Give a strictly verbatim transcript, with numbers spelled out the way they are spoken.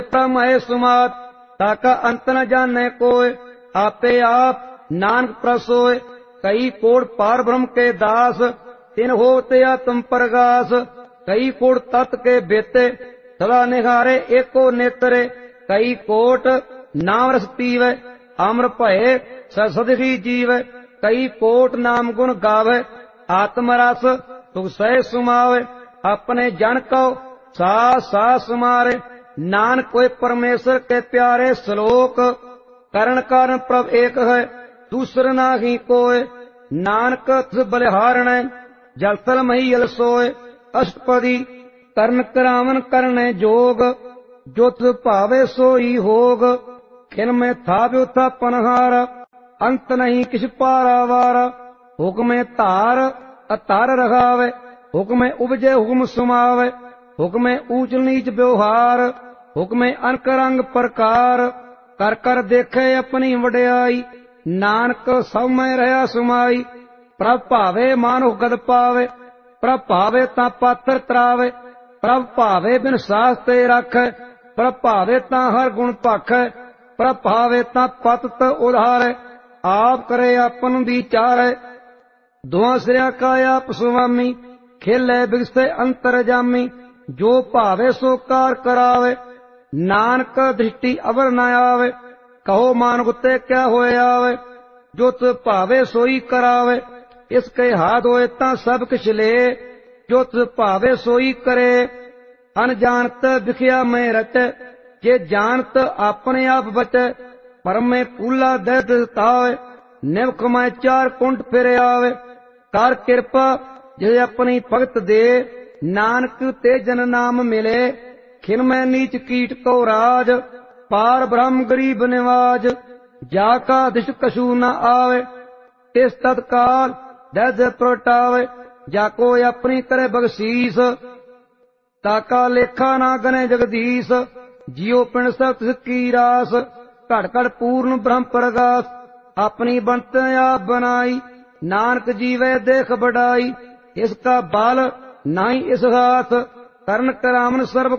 ब्रह्म है सुमात, ताका अंत न जाने कोय। आपे आप नानक प्रसोय, कई कोड़ पार ब्रह्म के दास। तिन होते आत्म प्रगास, कई कोड़ तत् के बेते। सदा निहारे एको नेत्रे, कई कोट नाम रस पीवे। अमर भये ससदही जीव, कई कोट नाम गुण गावे। आत्म रस सुख सह सुमावे, अपने जन को सा सा सुमारे। नानक कोई परमेश्वर के प्यारे श्लोक, करण कारण प्रभ एक है, दूसर नाही कोय। नानक तिस बलिहारण, जलथल महीयल सोय। अष्टपदी करण करावन करने जोग, जो तिस भावे सोई होग। खिन में थाव्यो था पनहार, अंत नहीं किछ पारावार। हुक्मे धार अतार रखावे, हुक्मे उपजे हुक्म सुमावे। हुक्मे ऊंच नीच व्यवहार, हुक्मे अनक रंग प्रकार। कर कर देखे अपनी वड्याई, नानक सब में रहा सुमाई। प्रभ भावे मानो गद पावे, प्रभ भावे ता पात्र त्रावे। प्रभ भावे बिन सास ते रखै, प्रभ भावे ता हर गुण भाखै। प्रभ भावे ता पत उधारै, आप करे अपन विचारै। दुआ सिरा का आप सुवामी, खेले बिगसे अंतर जामी। जो भावे सो कार करावे, नानक दृष्टि अवर न आवे। कहो मान गुत्ते क्या होए आवे, जो तुझ भावे सोई करावे। इसके हाथ होए ता सब किछ ले, जो तुझ भावे सोई करे। अनजानत विखिया में रचे, जे जानत अपने आप बचे। परम में कूला दर्द तावे, निवख में चार कुंठ फिर आवे। कर कृपा जे अपनी भगत दे, नानक ते जन नाम मिले। खिन में नीच कीट को राज, पार ब्रह्म गरीब निवाज। जाका दिश कछु न आवे, तिस तत्काल दर्द प्रटावे। जाको अपनी करे बख्शीस, ताका लेखा ना गने जगदीश। जियो पिंड सब तिस की रास, घट घट पूर्ण ब्रह्म प्रगास। अपनी बनत आप बनाई, नानक जीवे देख बढ़ाई। इसका बाल नाई इस हाथ, करण करावन सर्व